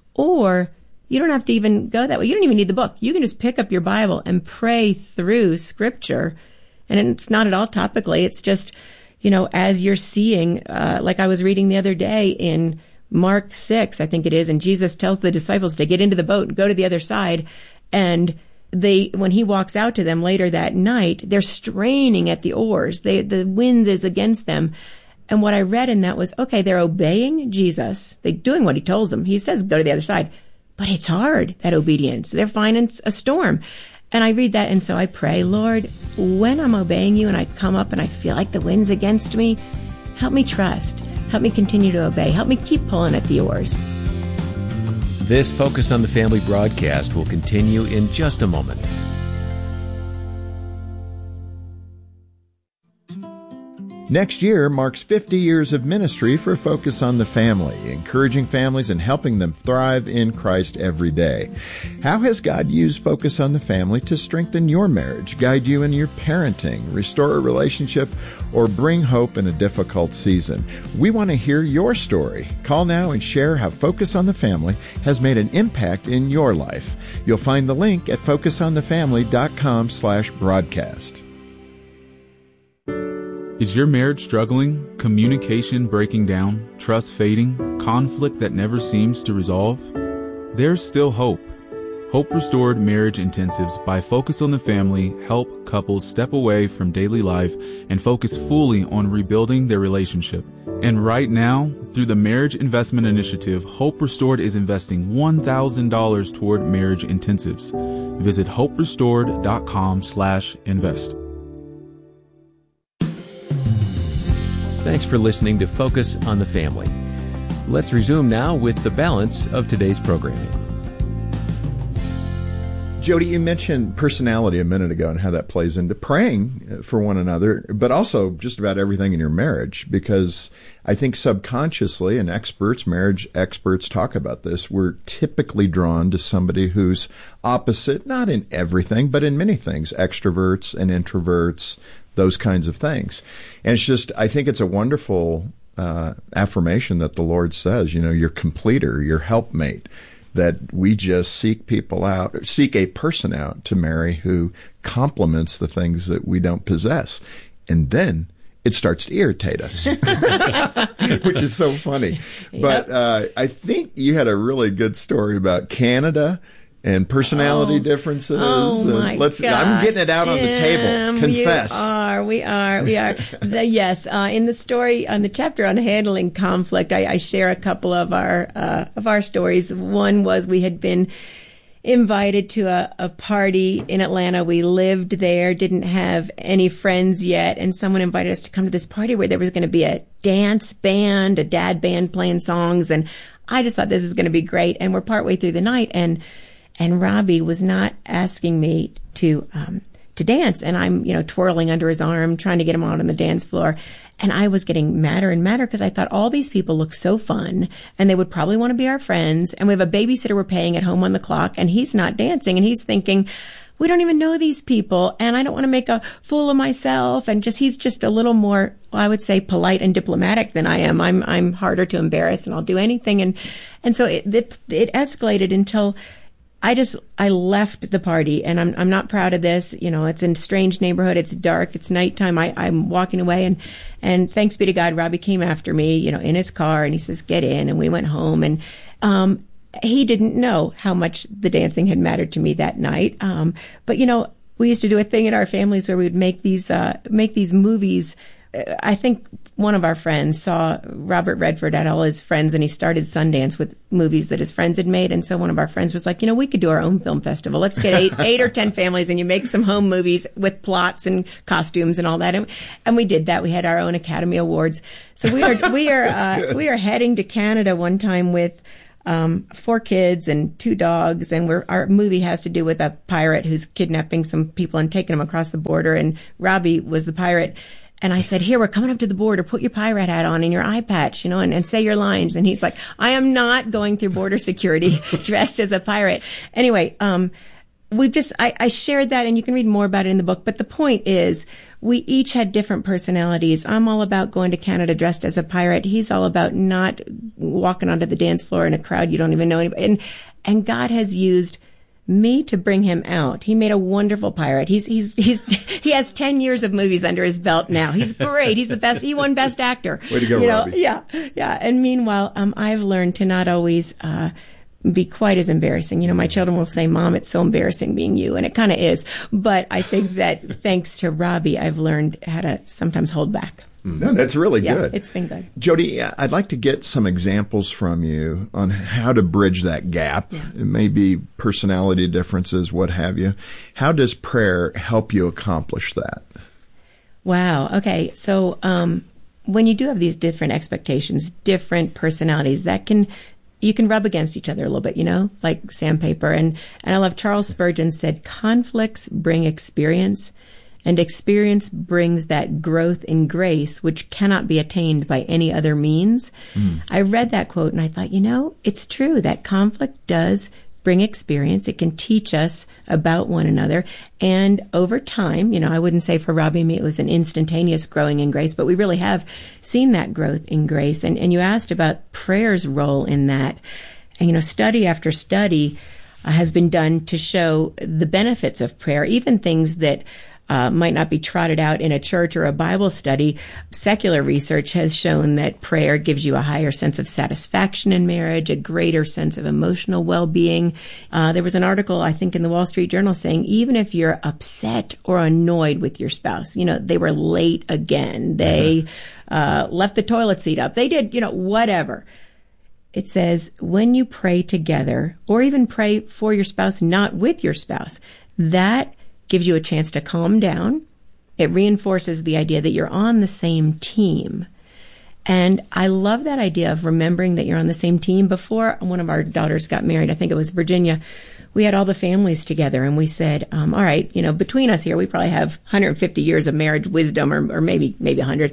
Or you don't have to even go that way. You don't even need the book. You can just pick up your Bible and pray through scripture. And it's not at all topically. It's just, as you're seeing, like I was reading the other day in Mark 6, I think it is, and Jesus tells the disciples to get into the boat and go to the other side. And when he walks out to them later that night, they're straining at the oars. The wind is against them. And what I read in that was, okay, they're obeying Jesus. They're doing what he tells them. He says, go to the other side. But it's hard, that obedience. They're finding a storm. And I read that, and so I pray, Lord, when I'm obeying you and I come up and I feel like the wind's against me, help me trust. Help me continue to obey. Help me keep pulling at the oars. This Focus on the Family broadcast will continue in just a moment. Next year marks 50 years of ministry for Focus on the Family, encouraging families and helping them thrive in Christ every day. How has God used Focus on the Family to strengthen your marriage, guide you in your parenting, restore a relationship, or bring hope in a difficult season? We want to hear your story. Call now and share how Focus on the Family has made an impact in your life. You'll find the link at focusonthefamily.com/broadcast. Is your marriage struggling? Communication breaking down? Trust fading? Conflict that never seems to resolve? There's still hope. Hope Restored Marriage Intensives by Focus on the Family help couples step away from daily life and focus fully on rebuilding their relationship. And right now, through the Marriage Investment Initiative, Hope Restored is investing $1,000 toward marriage intensives. Visit hoperestored.com/invest. Thanks for listening to Focus on the Family. Let's resume now with the balance of today's programming. Jody, you mentioned personality a minute ago and how that plays into praying for one another, but also just about everything in your marriage, because I think subconsciously, and marriage experts talk about this, we're typically drawn to somebody who's opposite, not in everything, but in many things, extroverts and introverts, those kinds of things. And it's just, I think it's a wonderful affirmation that the Lord says, your completer, your helpmate, that we just seek a person out to marry who complements the things that we don't possess. And then it starts to irritate us, which is so funny. Yep. But I think you had a really good story about Canada and personality differences. Oh my gosh, I'm getting it out on the table. Confess. We are. Yes. In the story, on the chapter on handling conflict, I share a couple of our stories. One was we had been invited to a party in Atlanta. We lived there, didn't have any friends yet, and someone invited us to come to this party where there was going to be a dance band, a dad band playing songs, and I just thought this is going to be great. And we're partway through the night, and Robbie was not asking me to dance, and I'm, twirling under his arm, trying to get him out on the dance floor. And I was getting madder and madder because I thought all these people look so fun and they would probably want to be our friends. And we have a babysitter we're paying at home on the clock, and he's not dancing, and he's thinking, we don't even know these people, and I don't want to make a fool of myself. And he's just a little more, I would say, polite and diplomatic than I am. I'm harder to embarrass, and I'll do anything. And so it escalated until I left the party, and I'm not proud of this. It's in a strange neighborhood. It's dark. It's nighttime. I'm walking away, and thanks be to God, Robbie came after me, in his car, and he says, get in. And we went home, and, he didn't know how much the dancing had mattered to me that night. But we used to do a thing in our families where we would make these movies. I think one of our friends saw Robert Redford had all his friends, and he started Sundance with movies that his friends had made. And so one of our friends was like, we could do our own film festival. Let's get eight or 10 families, and you make some home movies with plots and costumes and all that. And we did that. We had our own Academy Awards. So we are heading to Canada one time with 4 kids and 2 dogs, and our movie has to do with a pirate who's kidnapping some people and taking them across the border. And Robbie was the pirate. And I said, here, we're coming up to the border. Put your pirate hat on and your eye patch, and say your lines. And he's like, I am not going through border security dressed as a pirate. Anyway, I shared that, and you can read more about it in the book. But the point is, we each had different personalities. I'm all about going to Canada dressed as a pirate. He's all about not walking onto the dance floor in a crowd you don't even know anybody. And God has used me to bring him out. He made a wonderful pirate. He has 10 years of movies under his belt now. He's great. He's the best. He won Best Actor. Way to go, Robbie. Yeah. And meanwhile, I've learned to not always be quite as embarrassing. My children will say, Mom, it's so embarrassing being you. And it kind of is. But I think that thanks to Robbie, I've learned how to sometimes hold back. No, that's really good. It's been good. Jody, I'd like to get some examples from you on how to bridge that gap. Yeah. It may be personality differences, what have you. How does prayer help you accomplish that? Wow. Okay. So when you do have these different expectations, different personalities, you can rub against each other a little bit, like sandpaper. And I love Charles Spurgeon said, conflicts bring experience, and experience brings that growth in grace, which cannot be attained by any other means. I read that quote and I thought, it's true that conflict does bring experience. It can teach us about one another. And over time, I wouldn't say for Robbie and me it was an instantaneous growing in grace, but we really have seen that growth in grace. And you asked about prayer's role in that. And, study after study has been done to show the benefits of prayer, even things that might not be trotted out in a church or a Bible study. Secular research has shown that prayer gives you a higher sense of satisfaction in marriage, a greater sense of emotional well-being. There was an article, I think, in the Wall Street Journal saying even if you're upset or annoyed with your spouse, they were late again, they left the toilet seat up, they did, whatever. It says when you pray together, or even pray for your spouse, not with your spouse, that gives you a chance to calm down. It reinforces the idea that you're on the same team. And I love that idea of remembering that you're on the same team. Before one of our daughters got married, I think it was Virginia, we had all the families together and we said, all right, between us here, we probably have 150 years of marriage wisdom or maybe 100.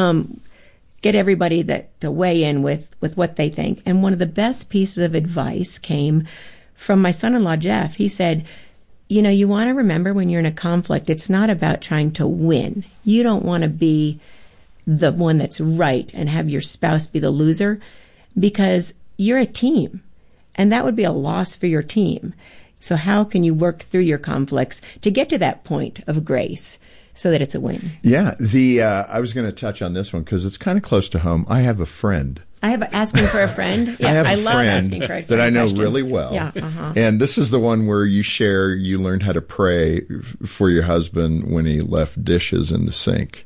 Get everybody to weigh in with what they think. And one of the best pieces of advice came from my son-in-law, Jeff. He said, you want to remember when you're in a conflict, it's not about trying to win. You don't want to be the one that's right and have your spouse be the loser, because you're a team and that would be a loss for your team. So how can you work through your conflicts to get to that point of grace so that it's a win? Yeah. I was going to touch on this one because it's kind of close to home. I have a friend. I have asking for a friend. Yeah, I love asking for a friend that I know really well. Yeah, and this is the one where you learned how to pray for your husband when he left dishes in the sink.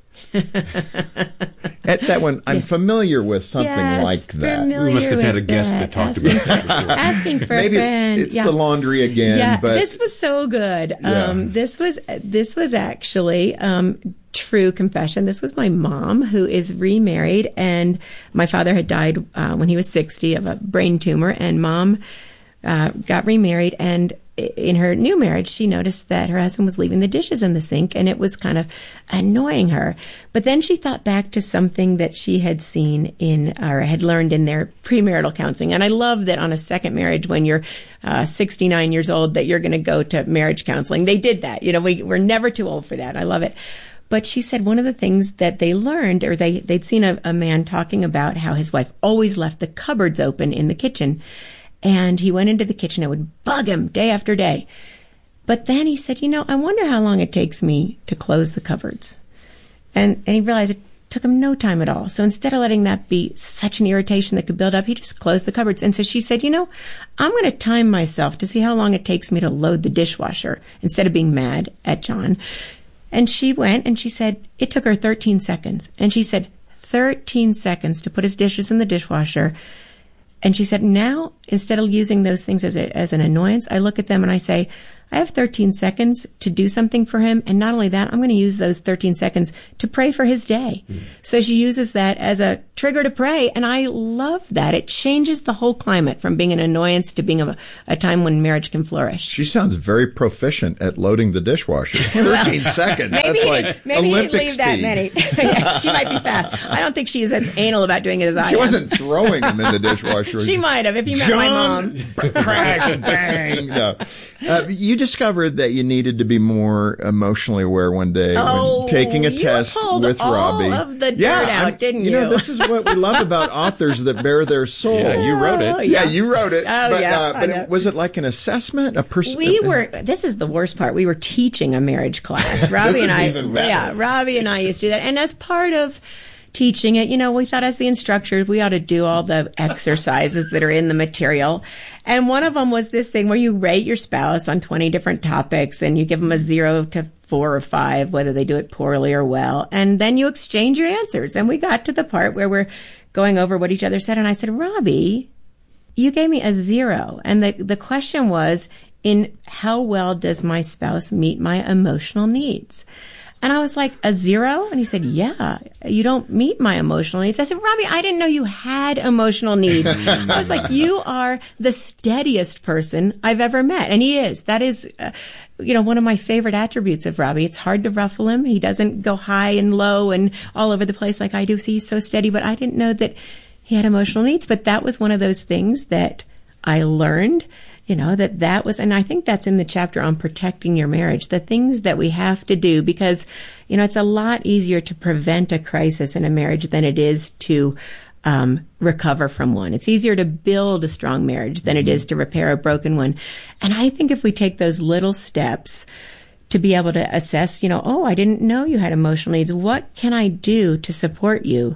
At that one, I'm familiar with something like that. We must have had a guest that talked about that before. Asking for Maybe a friend. It's the laundry again. Yeah, but this was so good. This was actually true confession. This was my mom, who is remarried, and my father had died when he was 60 of a brain tumor, and Mom got remarried, and in her new marriage, she noticed that her husband was leaving the dishes in the sink, and it was kind of annoying her. But then she thought back to something that she had seen or had learned in their premarital counseling. And I love that on a second marriage, when you're 69 years old, that you're going to go to marriage counseling. They did that. We're never too old for that. I love it. But she said one of the things that they learned, or they'd seen a man talking about how his wife always left the cupboards open in the kitchen. And he went into the kitchen. It would bug him day after day. But then he said, I wonder how long it takes me to close the cupboards. And he realized it took him no time at all. So instead of letting that be such an irritation that could build up, he just closed the cupboards. And so she said, I'm going to time myself to see how long it takes me to load the dishwasher instead of being mad at John. And she went and she said it took her 13 seconds. And she said 13 seconds to put his dishes in the dishwasher. And she said, now, instead of using those things as an annoyance, I look at them and I say, I have 13 seconds to do something for him. And not only that, I'm going to use those 13 seconds to pray for his day. So she uses that as a trigger to pray. And I love that. It changes the whole climate from being an annoyance to being a time when marriage can flourish. She sounds very proficient at loading the dishwasher. 13 seconds. Maybe, that's like maybe Olympic leave speed. That many. Yeah, she might be fast. I don't think she's as anal about doing it as I am. She wasn't throwing them in the dishwasher. She might have, if you met my mom. Crash, bang. No. You discovered that you needed to be more emotionally aware one day when taking a test with Robbie. All of the dirt out, didn't you? This is what we love about authors that bare their soul. Yeah, you wrote it. Yeah, you wrote it. Oh, but was it like an assessment? This is the worst part. We were teaching a marriage class. Robbie and I. Even better. Yeah, Robbie and I used to do that. And as part of teaching it, we thought as the instructors, we ought to do all the exercises that are in the material. And one of them was this thing where you rate your spouse on 20 different topics and you give them a 0 to 4 or 5, whether they do it poorly or well. And then you exchange your answers. And we got to the part where we're going over what each other said. And I said, Robbie, you gave me a 0. And the question was, in how well does my spouse meet my emotional needs? And I was like, a 0? And he said, yeah, you don't meet my emotional needs. I said, Robbie, I didn't know you had emotional needs. I was like, you are the steadiest person I've ever met. And he is. That is, one of my favorite attributes of Robbie. It's hard to ruffle him. He doesn't go high and low and all over the place like I do. So he's so steady. But I didn't know that he had emotional needs. But that was one of those things that I learned. That was, and I think that's in the chapter on protecting your marriage, the things that we have to do, because, it's a lot easier to prevent a crisis in a marriage than it is to recover from one. It's easier to build a strong marriage than it is to repair a broken one. And I think if we take those little steps to be able to assess, I didn't know you had emotional needs. What can I do to support you?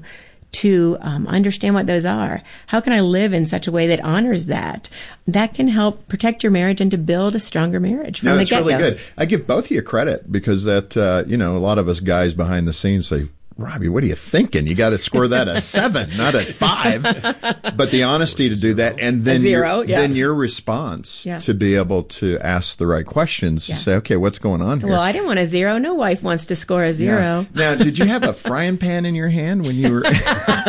To understand what those are. How can I live in such a way that honors that? That can help protect your marriage and to build a stronger marriage from the get-go. That's really good. I give both of you credit because that, a lot of us guys behind the scenes say, Robbie, what are you thinking? You got to score that a 7, not a 5. But the honesty to do that, and then 0, then your response to be able to ask the right questions to say, okay, what's going on here? Well, I didn't want a 0. No wife wants to score a 0. Yeah. Now, did you have a frying pan in your hand when you were? No,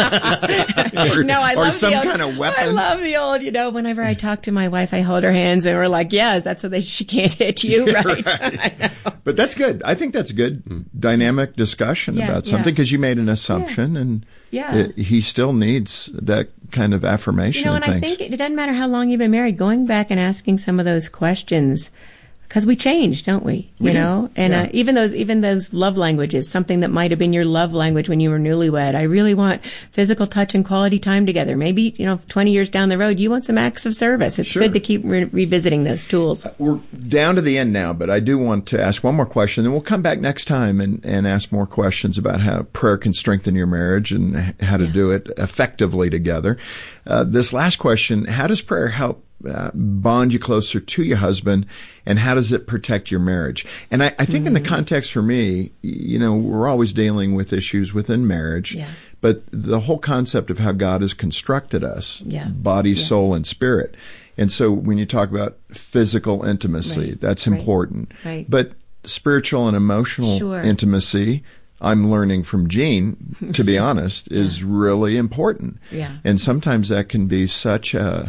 I love some kind of weapon. I love the old. Whenever I talk to my wife, I hold her hands and we're like, yes, that's so that she can't hit you, right? Right. But that's good. I think that's good dynamic discussion about something. Because you made an assumption, and he still needs that kind of affirmation. And I think it doesn't matter how long you've been married. Going back and asking some of those questions, because we change, don't we? And even those love languages, something that might have been your love language when you were newlywed. I really want physical touch and quality time together. Maybe 20 years down the road, you want some acts of service. It's good to keep revisiting those tools. We're down to the end now, but I do want to ask one more question, and we'll come back next time and ask more questions about how prayer can strengthen your marriage and how to do it effectively together. This last question: how does prayer help bond you closer to your husband, and how does it protect your marriage? And I think in the context for me, we're always dealing with issues within marriage, but the whole concept of how God has constructed us, body, soul, and spirit. And so when you talk about physical intimacy, that's important. Right. But spiritual and emotional intimacy, I'm learning from Jean, to be honest, is really important. Yeah. And sometimes that can be such a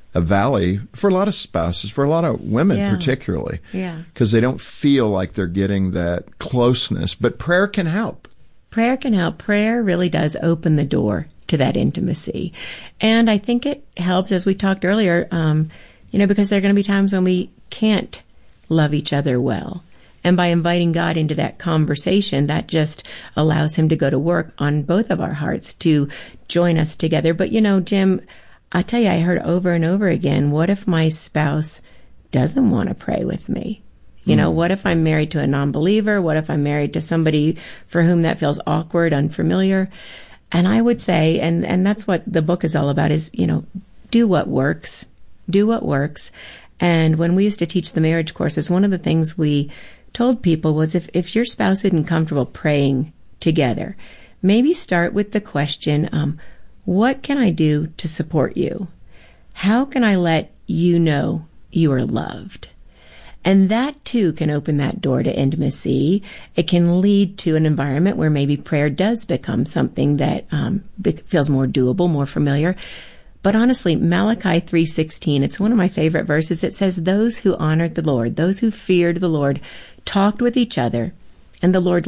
a valley for a lot of spouses, for a lot of women particularly, because they don't feel like they're getting that closeness. But prayer can help. Prayer can help. Prayer really does open the door to that intimacy. And I think it helps, as we talked earlier, because there are going to be times when we can't love each other well. And by inviting God into that conversation, that just allows him to go to work on both of our hearts to join us together. But, Jim, I tell you, I heard over and over again, what if my spouse doesn't want to pray with me? What if I'm married to a non-believer? What if I'm married to somebody for whom that feels awkward, unfamiliar? And I would say, and that's what the book is all about, is, do what works. Do what works. And when we used to teach the marriage courses, one of the things we told people was if your spouse isn't comfortable praying together, maybe start with the question, what can I do to support you? How can I let you know you are loved? And that, too, can open that door to intimacy. It can lead to an environment where maybe prayer does become something that feels more doable, more familiar. But honestly, Malachi 3:16, it's one of my favorite verses. It says, those who honored the Lord, those who feared the Lord, talked with each other, and the Lord